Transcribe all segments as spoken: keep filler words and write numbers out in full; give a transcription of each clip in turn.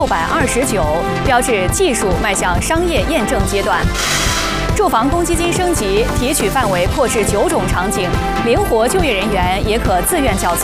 六百二十九，标志技术迈向商业验证阶段。住房公积金升级，提取范围扩至九种场景，灵活就业人员也可自愿缴存。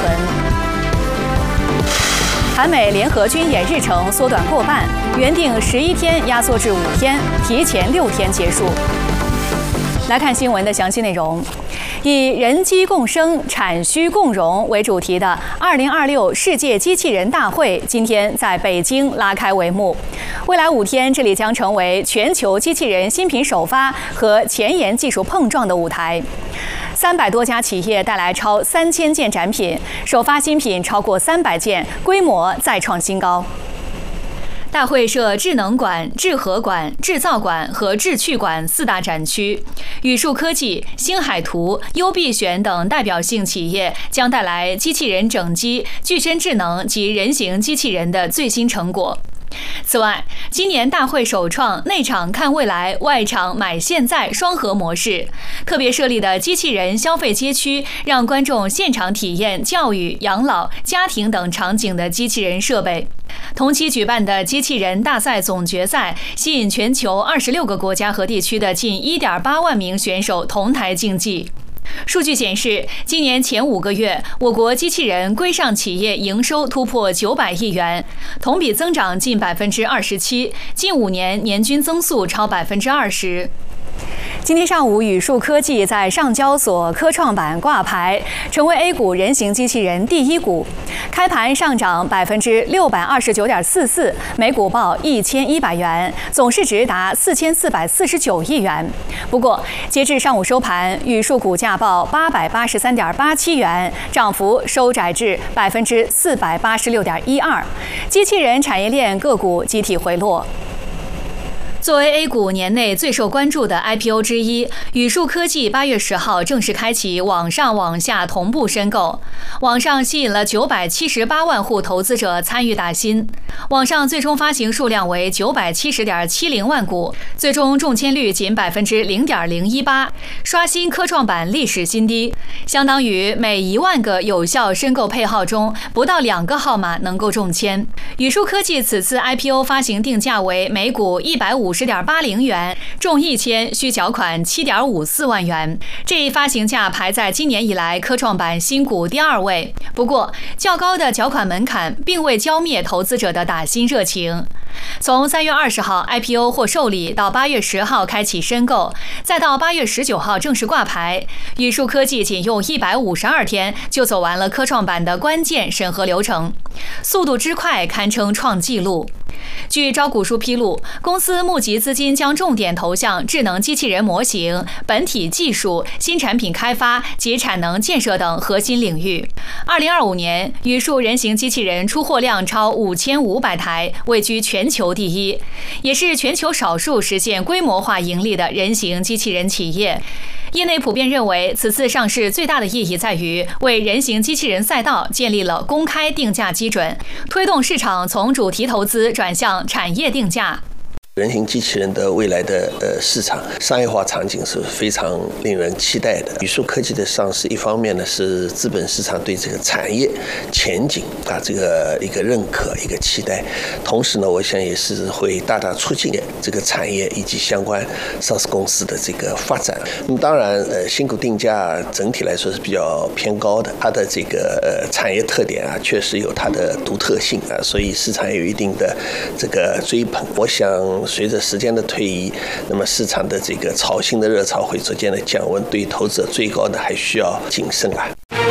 韩美联合军演日程缩短过半，原定十一天压缩至五天，提前六天结束。来看新闻的详细内容。以人机共生、产需共融为主题的二零二六世界机器人大会今天在北京拉开帷幕。未来五天，这里将成为全球机器人新品首发和前沿技术碰撞的舞台。三百多家企业带来超三千件展品，首发新品超过三百件，规模再创新高。大会设智能馆、智核馆、制造馆和智趣馆四大展区，宇树科技、星海图、优必选等代表性企业将带来机器人整机、具身智能及人形机器人的最新成果。此外，今年大会首创内场看未来、外场买现在双核模式，特别设立的机器人消费街区，让观众现场体验教育、养老、家庭等场景的机器人设备。同期举办的机器人大赛总决赛，吸引全球二十六个国家和地区的近一点八万名选手同台竞技。数据显示，今年前五个月，我国机器人规上企业营收突破九百亿元，同比增长近百分之二十七，近五年年均增速超百分之二十。今天上午，宇树科技在上交所科创板挂牌，成为 A 股人形机器人第一股。开盘上涨百分之六百二十九点四四，每股报一千一百元，总市值达四千四百四十九亿元。不过，截至上午收盘，宇树股价报八百八十三点八七元，涨幅收窄至百分之四百八十六点一二。机器人产业链个股集体回落。作为 A 股年内最受关注的 I P O 之一，宇树科技八月十号正式开启网上网下同步申购，网上吸引了九百七十八万户投资者参与打新，网上最终发行数量为九百七十点七零万股，最终中签率仅百分之零点零一八，刷新科创板历史新低，相当于每一万个有效申购配号中不到两个号码能够中签。宇树科技此次 I P O 发行定价为每股一百五十点八零元，中一签需缴款七点五四万元。这一发行价排在今年以来科创板新股第二位。不过，较高的缴款门槛并未浇灭投资者的打新热情。从三月二十号 I P O 获受理到八月十号开启申购，再到八月十九号正式挂牌，宇树科技仅用一百五十二天就走完了科创板的关键审核流程，速度之快堪称创纪录。据招股书披露，公司募集资金将重点投向智能机器人模型、本体技术、新产品开发及产能建设等核心领域。二零二五年，宇树人形机器人出货量超五千五百台，位居全球第一，也是全球少数实现规模化盈利的人形机器人企业。业内普遍认为，此次上市最大的意义在于为人形机器人赛道建立了公开定价基准，推动市场从主题投资转向产业定价。 人形机器人的未来的呃市场商业化场景是非常令人期待的。宇树科技的上市，一方面呢是资本市场对这个产业前景啊这个一个认可、一个期待，同时呢，我想也是会大大促进这个产业以及相关上市公司的这个发展。那么当然，呃，新股定价整体来说是比较偏高的，它的这个呃产业特点啊，确实有它的独特性啊，所以市场有一定的这个追捧。我想，随着时间的推移，那么市场的这个炒新的热潮会逐渐的降温，对投资者追高的还需要谨慎啊。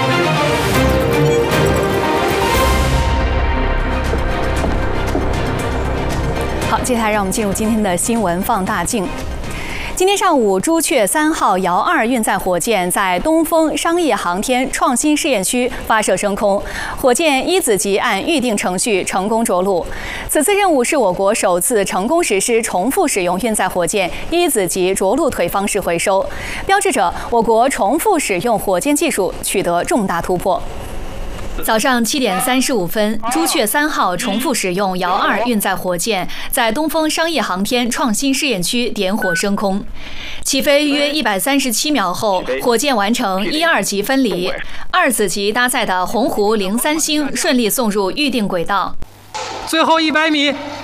好，接下来让我们进入今天的新闻放大镜。今天上午，朱雀三号遥二运载火箭在东风商业航天创新试验区发射升空，火箭一子级按预定程序成功着陆。此次任务是我国首次成功实施重复使用运载火箭一子级着陆腿方式回收，标志着我国重复使用火箭技术取得重大突破。早上七点三十五分，朱雀三号重复使用遥二运载火箭在东风商业航天创新试验区点火升空，起飞约一百三十七秒后，火箭完成一二级分离，二子级搭载的鸿鹄零三星顺利送入预定轨道。 最后一百米，